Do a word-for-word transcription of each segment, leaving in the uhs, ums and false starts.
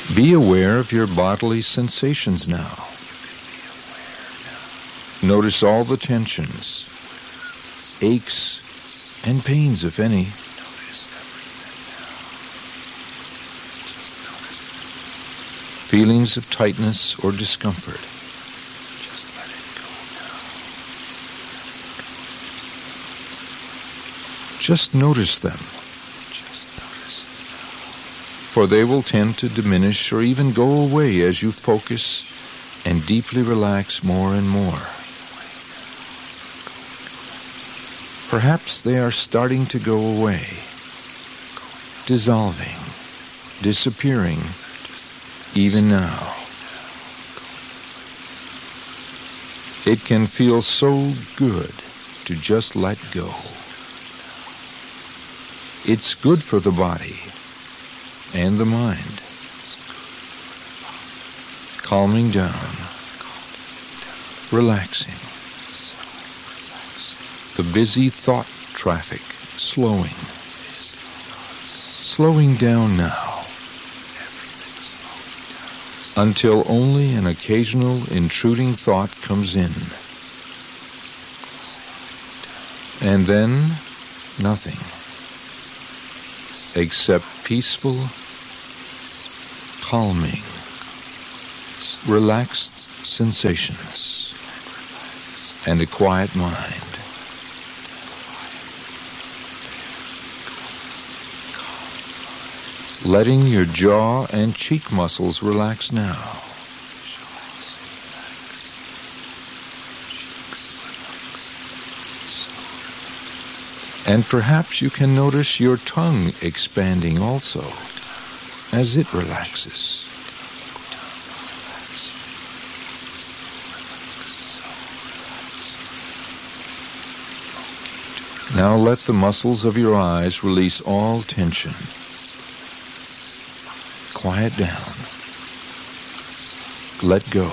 Be aware of your bodily sensations now. Notice all the tensions, aches, and pains, if any. Feelings of tightness or discomfort. Just let it go now. Just notice them. Just notice it now. For they will tend to diminish or even go away as you focus and deeply relax more and more. Perhaps they are starting to go away, dissolving, disappearing, even now. It can feel so good to just let go. It's good for the body and the mind, calming down, relaxing. The busy thought traffic slowing, slowing down now, until only an occasional intruding thought comes in. And then nothing, except peaceful, calming, relaxed sensations, and a quiet mind. Letting your jaw and cheek muscles relax now. And perhaps you can notice your tongue expanding also as it relaxes. Now let the muscles of your eyes release all tension. Quiet down. Let go.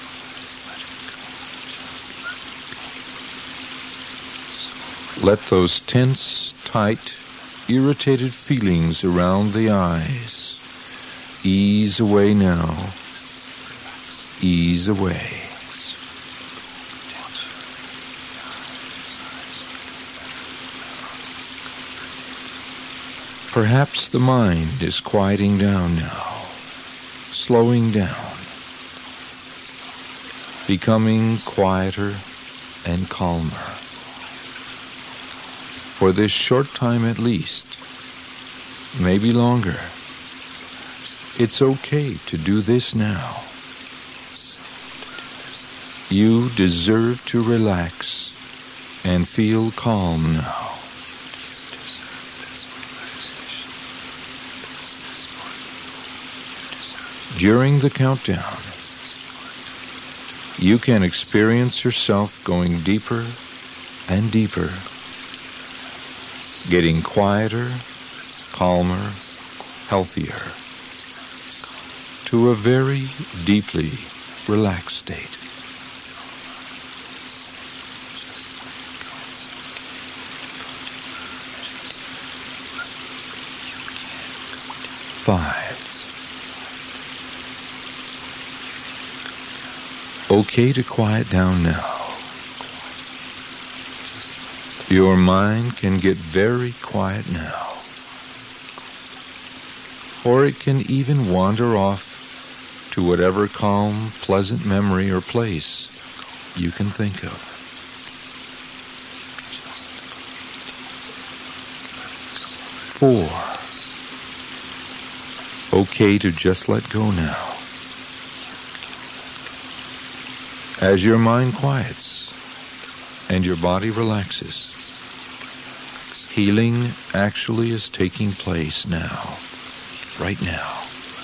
Let those tense, tight, irritated feelings around the eyes ease away now. Ease away. Perhaps the mind is quieting down now, slowing down, becoming quieter and calmer. For this short time at least, maybe longer, it's okay to do this now. You deserve to relax and feel calm now. During the countdown, you can experience yourself going deeper and deeper, getting quieter, calmer, healthier, to a very deeply relaxed state. Five. Okay to quiet down now. Your mind can get very quiet now. Or it can even wander off to whatever calm, pleasant memory or place you can think of. Four. Okay to just let go now. As your mind quiets and your body relaxes, healing actually is taking place now, right now.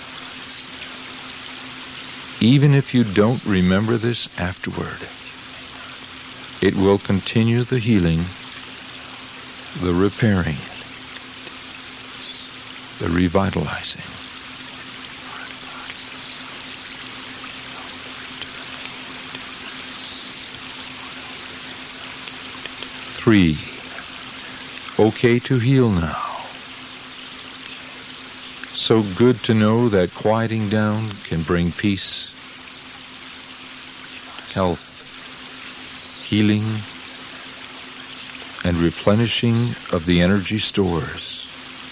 Even if you don't remember this afterward, it will continue the healing, the repairing, the revitalizing. Three. Okay to heal now. So good to know that quieting down can bring peace, health, healing, and replenishing of the energy stores.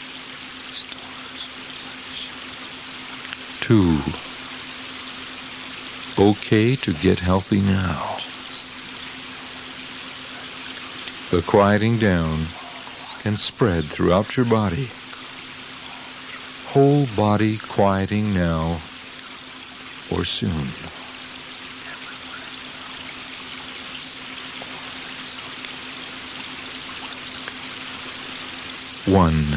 Two, okay to get healthy now. The quieting down can spread throughout your body. Whole body quieting now or soon. One,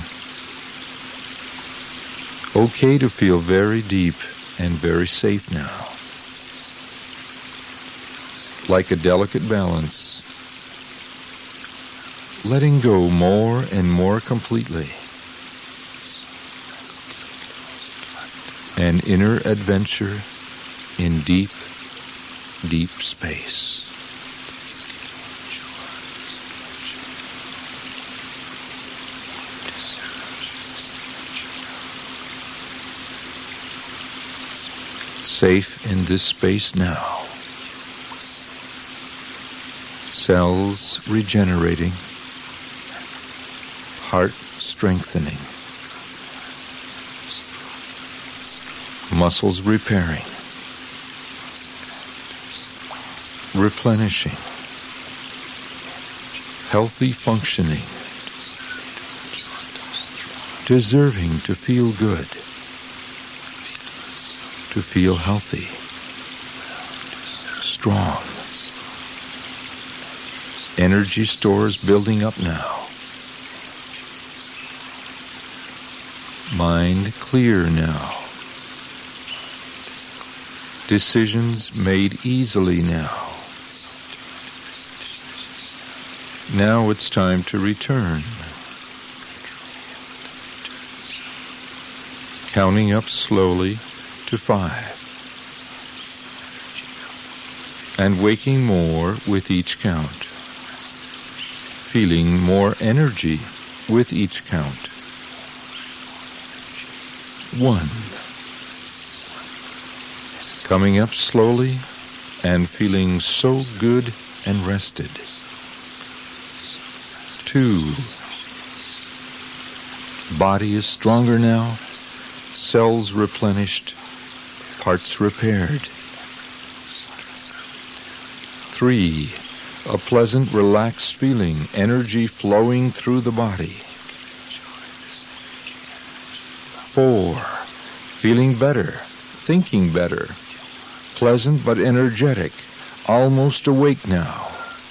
okay to feel very deep and very safe now. Like a delicate balance, letting go more and more completely. An inner adventure in deep, deep space. Safe in this space now. Cells regenerating, heart strengthening, muscles repairing, replenishing, healthy functioning, deserving to feel good, to feel healthy, strong. Energy stores building up now. Mind clear now. Decisions made easily now. Now it's time to return. Counting up slowly to five. And waking more with each count. Feeling more energy with each count. One. Coming up slowly and feeling so good and rested. Two. Body is stronger now, cells replenished, parts repaired. Three. A pleasant, relaxed feeling, energy flowing through the body. Four. Feeling better, thinking better. Pleasant but energetic, almost awake now.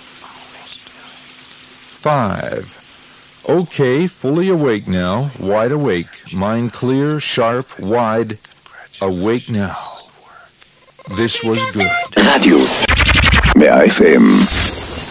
Five. Okay, fully awake now, wide awake, mind clear, sharp, wide, awake now. This was good. רדיוס מאה אף אם